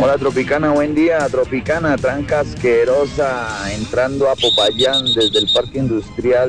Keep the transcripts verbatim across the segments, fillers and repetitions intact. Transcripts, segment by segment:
Hola Tropicana, buen día. Tropicana, tranca asquerosa entrando a Popayán desde el Parque Industrial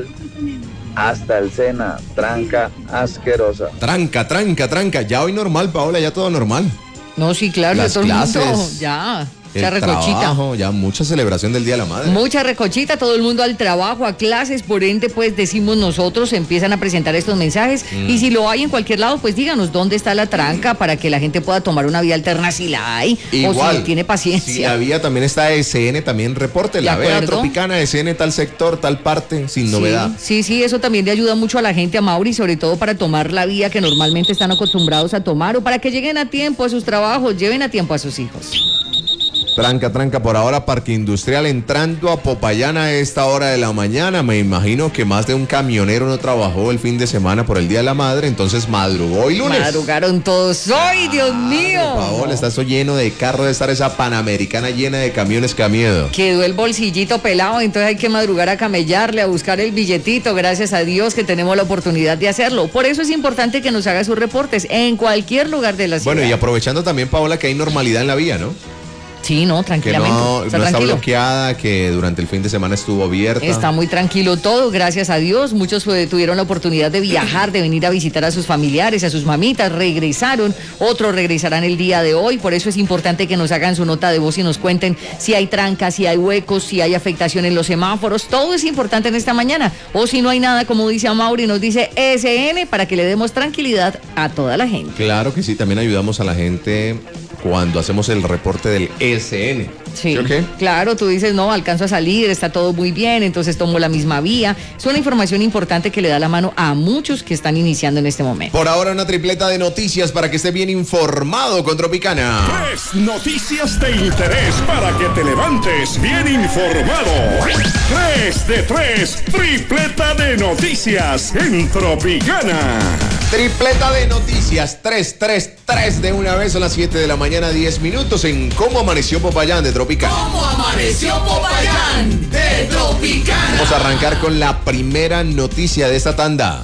hasta el Sena. Tranca asquerosa. Tranca, tranca, tranca. Ya hoy normal, Paola, ya todo normal. No, sí, claro, Las todo el mundo, clases, ya. el Mucha recochita. trabajo, ya mucha celebración del Día de la Madre. Mucha recochita, todo el mundo al trabajo, a clases, por ende, pues decimos nosotros, empiezan a presentar estos mensajes. Mm. Y si lo hay en cualquier lado, pues díganos dónde está la tranca para que la gente pueda tomar una vía alterna si la hay. Igual, o si tiene paciencia. Si la vía también está S N, también reporte. La vea Tropicana, S N, tal sector, tal parte, sin novedad. Sí, sí, eso también le ayuda mucho a la gente, a Mauri, sobre todo para tomar la vía que normalmente están acostumbrados a tomar o para que lleguen a tiempo a sus trabajos, lleven a tiempo a sus hijos. Tranca, tranca, por ahora Parque Industrial entrando a Popayán a esta hora de la mañana. Me imagino que más de un camionero no trabajó el fin de semana por el Día de la Madre, entonces madrugó hoy lunes. Madrugaron todos hoy, Dios mío. Paola, está eso lleno de carros, de estar esa Panamericana llena de camiones, que a miedo. Quedó el bolsillito pelado, entonces hay que madrugar a camellarle, a buscar el billetito. Gracias a Dios que tenemos la oportunidad de hacerlo. Por eso es importante que nos haga sus reportes en cualquier lugar de la ciudad. Bueno, y aprovechando también, Paola, que hay normalidad en la vía, ¿no? Sí, no, tranquilamente. Que no, está, no está bloqueada, que durante el fin de semana estuvo abierta. Está muy tranquilo todo, gracias a Dios. Muchos eh, tuvieron la oportunidad de viajar, de venir a visitar a sus familiares, a sus mamitas, regresaron, otros regresarán el día de hoy. Por eso es importante que nos hagan su nota de voz y nos cuenten si hay trancas, si hay huecos, si hay afectación en los semáforos. Todo es importante en esta mañana. O si no hay nada, como dice Amaury, nos dice S N, para que le demos tranquilidad a toda la gente. Claro que sí, también ayudamos a la gente cuando hacemos el reporte del S N. Sí, ¿Sí, okay? Claro, tú dices, no, alcanzo a salir, está todo muy bien, entonces tomo la misma vía. Es una información importante que le da la mano a muchos que están iniciando en este momento. Por ahora una tripleta de noticias para que esté bien informado con Tropicana. Tres noticias de interés para que te levantes bien informado. Tres de tres, tripleta de noticias en Tropicana. Tripleta de noticias, tres, tres, tres de una vez, a las siete de la mañana, diez minutos en Cómo Amaneció Popayán de Tropicana. ¿Cómo amaneció Popayán de Tropicana? Vamos a arrancar con la primera noticia de esta tanda.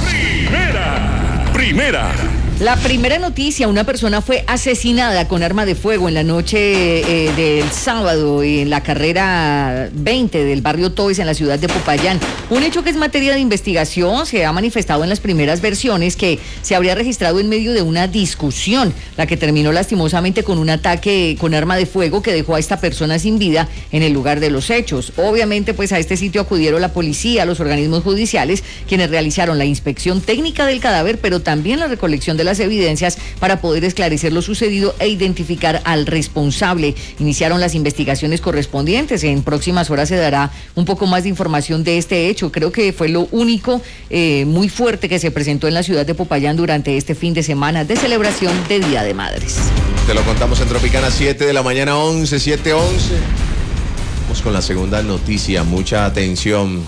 Primera, primera. La primera noticia, una persona fue asesinada con arma de fuego en la noche eh, del sábado en la carrera veinte del barrio Toys en la ciudad de Popayán. Un hecho que es materia de investigación, se ha manifestado en las primeras versiones que se habría registrado en medio de una discusión, la que terminó lastimosamente con un ataque con arma de fuego que dejó a esta persona sin vida en el lugar de los hechos. Obviamente, pues a este sitio acudieron la policía, los organismos judiciales, quienes realizaron la inspección técnica del cadáver, pero también la recolección de las evidencias para poder esclarecer lo sucedido e identificar al responsable. Iniciaron las investigaciones correspondientes. En próximas horas se dará un poco más de información de este hecho. Creo que fue lo único eh, muy fuerte que se presentó en la ciudad de Popayán durante este fin de semana de celebración de Día de Madres. Te lo contamos en Tropicana, siete de la mañana, once, siete, once. Vamos con la segunda noticia, mucha atención.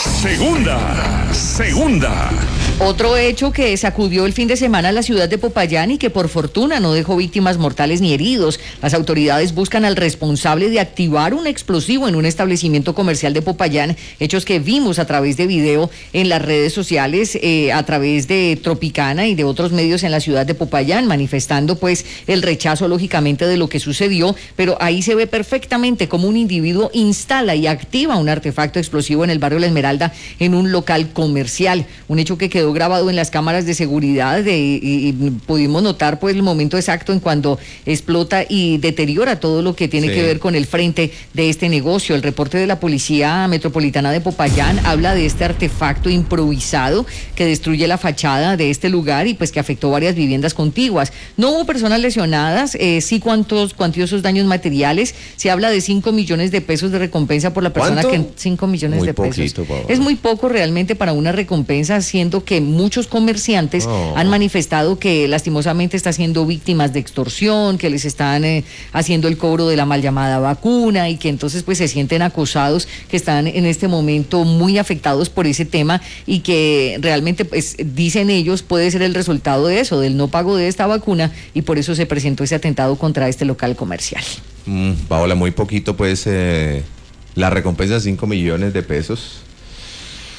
Segunda, segunda. Otro hecho que sacudió el fin de semana a la ciudad de Popayán y que por fortuna no dejó víctimas mortales ni heridos. Las autoridades buscan al responsable de activar un explosivo en un establecimiento comercial de Popayán, hechos que vimos a través de video en las redes sociales, eh, a través de Tropicana y de otros medios en la ciudad de Popayán, manifestando pues el rechazo lógicamente de lo que sucedió, pero ahí se ve perfectamente cómo un individuo instala y activa un artefacto explosivo en el barrio La Esmeralda en un local comercial, un hecho que quedó grabado en las cámaras de seguridad de, y, y pudimos notar pues el momento exacto en cuando explota y deteriora todo lo que tiene sí. que ver con el frente de este negocio. El reporte de la Policía Metropolitana de Popayán habla de este artefacto improvisado que destruye la fachada de este lugar y pues que afectó varias viviendas contiguas. No hubo personas lesionadas, eh, sí cuantos cuantiosos daños materiales. Se habla de cinco millones de pesos de recompensa por la persona ¿Cuánto? que cinco millones muy de pesos. Poquito, es muy poco realmente para una recompensa, siendo que muchos comerciantes oh. han manifestado que lastimosamente están siendo víctimas de extorsión, que les están eh, haciendo el cobro de la mal llamada vacuna y que entonces pues se sienten acosados, que están en este momento muy afectados por ese tema y que realmente pues dicen ellos puede ser el resultado de eso, del no pago de esta vacuna y por eso se presentó ese atentado contra este local comercial. Mm, Paola, muy poquito pues eh, la recompensa de cinco millones de pesos.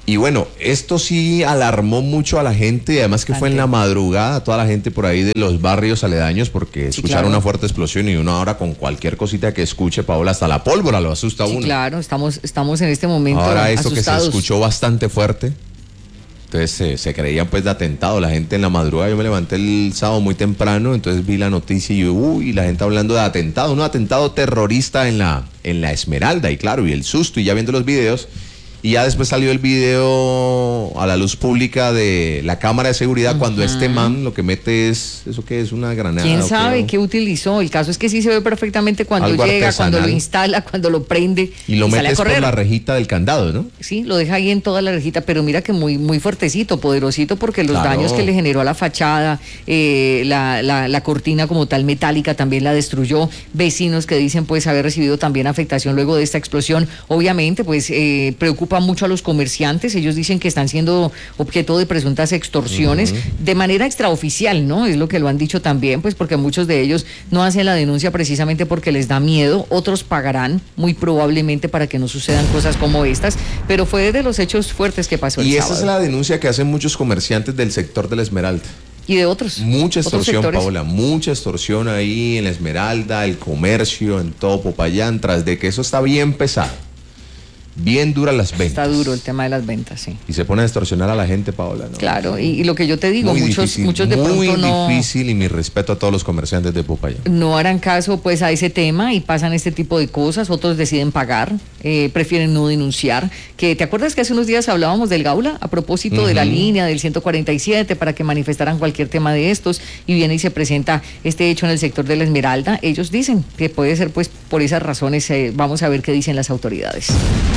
Y bueno, esto sí alarmó mucho a la gente y además que fue en la madrugada, toda la gente por ahí de los barrios aledaños porque sí, escucharon claro. una fuerte explosión y uno ahora con cualquier cosita que escuche, Paola, hasta la pólvora lo asusta a sí, uno. Claro, estamos, estamos en este momento ahora esto asustados. Que se escuchó bastante fuerte, entonces se, se creían pues de atentado, la gente en la madrugada, yo me levanté el sábado muy temprano, entonces vi la noticia y yo, uy, la gente hablando de atentado, un atentado terrorista en la, en la Esmeralda y claro, y el susto y ya viendo los videos. Y ya después salió el video a la luz pública de la cámara de seguridad uh-huh. cuando este man lo que mete es, ¿eso qué es? Una granada. ¿Quién sabe qué utilizó? El caso es que sí se ve perfectamente cuando Algo llega, artesanal. Cuando lo instala, cuando lo prende. Y lo y metes por la rejita del candado, ¿no? Sí, lo deja ahí en toda la rejita, pero mira que muy, muy fuertecito, poderosito, porque los claro. daños que le generó a la fachada, eh, la, la, la cortina como tal metálica también la destruyó. Vecinos que dicen pues haber recibido también afectación luego de esta explosión. Obviamente pues eh, preocupa mucho a los comerciantes, ellos dicen que están siendo objeto de presuntas extorsiones uh-huh. de manera extraoficial, ¿no? Es lo que lo han dicho también, pues porque muchos de ellos no hacen la denuncia precisamente porque les da miedo, otros pagarán muy probablemente para que no sucedan cosas como estas, pero fue de los hechos fuertes que pasó el y sábado. esa es la denuncia que hacen muchos comerciantes del sector de la Esmeralda. Y de otros. Mucha extorsión, otros Paola, mucha extorsión ahí en la Esmeralda, el comercio, en todo Popayán, tras de que eso está bien pesado. Bien duras las ventas. Está duro el tema de las ventas, sí. Y se pone a extorsionar a la gente, Paola, ¿no? Claro, y, y lo que yo te digo, muy muchos, difícil, muchos de muy pronto no... Muy difícil y mi respeto a todos los comerciantes de Popayán. No harán caso pues a ese tema y pasan este tipo de cosas, otros deciden pagar, eh, prefieren no denunciar. Que ¿te acuerdas que hace unos días hablábamos del Gaula a propósito uh-huh. de la línea del ciento cuarenta y siete para que manifestaran cualquier tema de estos y viene y se presenta este hecho en el sector de la Esmeralda? Ellos dicen que puede ser pues por esas razones, eh, vamos a ver qué dicen las autoridades.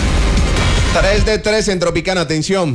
tres de tres en Tropicana, atención.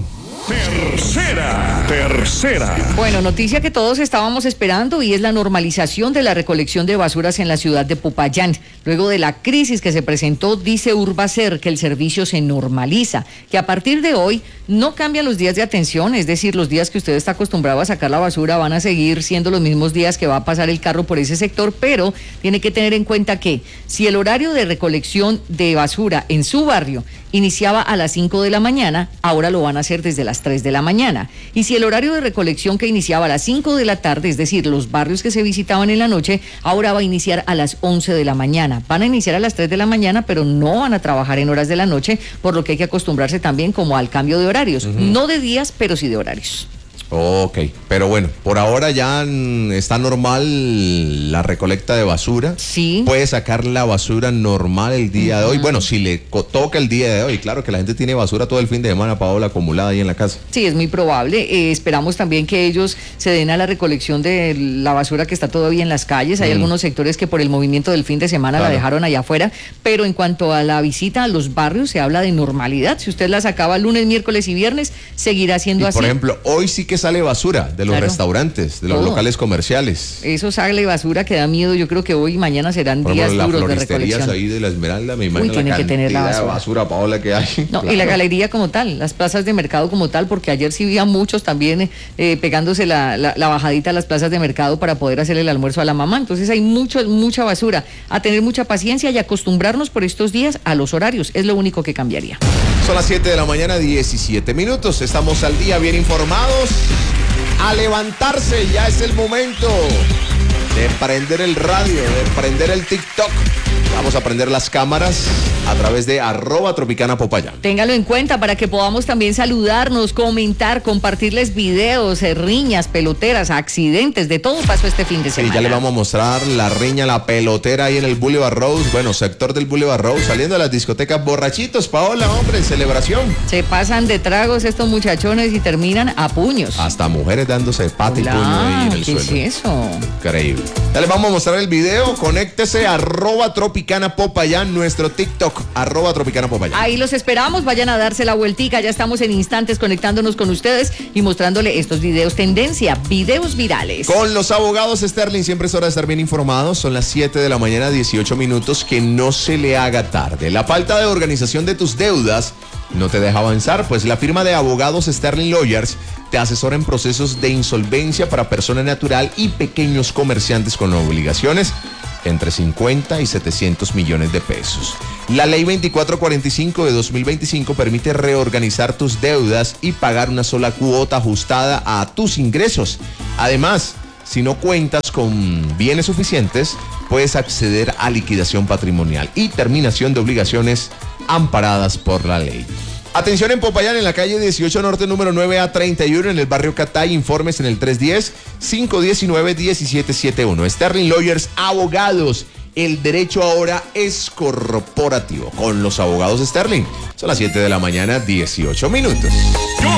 Tercera, tercera. Bueno, noticia que todos estábamos esperando y es la normalización de la recolección de basuras en la ciudad de Popayán. Luego de la crisis que se presentó, dice Urbacer que el servicio se normaliza, que a partir de hoy no cambian los días de atención, es decir, los días que usted está acostumbrado a sacar la basura van a seguir siendo los mismos días que va a pasar el carro por ese sector, pero tiene que tener en cuenta que si el horario de recolección de basura en su barrio iniciaba a las cinco de la mañana, ahora lo van a hacer desde las tres de la mañana. Y si el horario de recolección que iniciaba a las cinco de la tarde, es decir, los barrios que se visitaban en la noche, ahora va a iniciar a las once de la mañana. Van a iniciar a las tres de la mañana, pero no van a trabajar en horas de la noche, por lo que hay que acostumbrarse también como al cambio de horarios. Uh-huh. No de días, pero sí de horarios. Ok, pero bueno, por ahora ya está normal la recolecta de basura. Sí. Puede sacar la basura normal el día uh-huh. de hoy. Bueno, si le toca el día de hoy, claro que la gente tiene basura todo el fin de semana, Paola, acumulada ahí en la casa. Sí, es muy probable. Eh, esperamos también que ellos se den a la recolección de la basura que está todavía en las calles. Hay mm. algunos sectores que por el movimiento del fin de semana claro. la dejaron allá afuera, pero en cuanto a la visita a los barrios se habla de normalidad. Si usted la sacaba lunes, miércoles y viernes, seguirá siendo y así. Por ejemplo, hoy sí que sale basura de los claro. restaurantes, de los Todo. locales comerciales. Eso sale basura que da miedo. Yo creo que hoy y mañana serán por días ejemplo, duros de recolección. Ahí de la Esmeralda, me imagino Uy, la que tener la basura. de basura, Paola, que hay. No, claro. Y la galería como tal, las plazas de mercado como tal, porque ayer sí vi a muchos también eh, pegándose la, la, la bajadita a las plazas de mercado para poder hacer el almuerzo a la mamá. Entonces hay mucho, mucha basura. A tener mucha paciencia y acostumbrarnos por estos días a los horarios. Es lo único que cambiaría. Son las siete de la mañana, diecisiete minutos. Estamos al día, bien informados. A levantarse, ya es el momento de prender el radio, de prender el TikTok. Vamos a prender las cámaras a través de arroba Tropicana Popayán. Téngalo en cuenta para que podamos también saludarnos, comentar, compartirles videos, eh, riñas, peloteras, accidentes, de todo pasó este fin de semana. Sí, ya le vamos a mostrar la riña, la pelotera ahí en el Boulevard Rose, bueno, sector del Boulevard Rose, saliendo de las discotecas borrachitos, Paola, hombre, celebración. Se pasan de tragos estos muchachones y terminan a puños. Hasta mujeres dándose pata Hola, y puño ahí en el ¿qué suelo. ¿Qué es eso? Increíble. Ya les vamos a mostrar el video, conéctese arroba Tropicana Popayán, nuestro TikTok, arroba Tropicana Popayán. Ahí los esperamos, vayan a darse la vueltica, ya estamos en instantes conectándonos con ustedes y mostrándole estos videos tendencia, videos virales. Con los abogados Sterling, siempre es hora de estar bien informados, son las siete de la mañana, dieciocho minutos, que no se le haga tarde. La falta de organización de tus deudas no te deja avanzar, pues la firma de abogados Sterling Lawyers te asesora en procesos de insolvencia para persona natural y pequeños comerciantes con obligaciones. entre cincuenta y setecientos millones de pesos. La ley veinticuatro cuarenta y cinco de dos mil veinticinco permite reorganizar tus deudas y pagar una sola cuota ajustada a tus ingresos. Además, si no cuentas con bienes suficientes, puedes acceder a liquidación patrimonial y terminación de obligaciones amparadas por la ley. Atención en Popayán, en la calle dieciocho Norte, número nueve A treinta y uno, en el barrio Catay. Informes en el tres uno cero, cinco uno nueve, uno siete siete uno. Sterling Lawyers, abogados. El derecho ahora es corporativo. Con los abogados Sterling. Son las siete de la mañana, dieciocho minutos.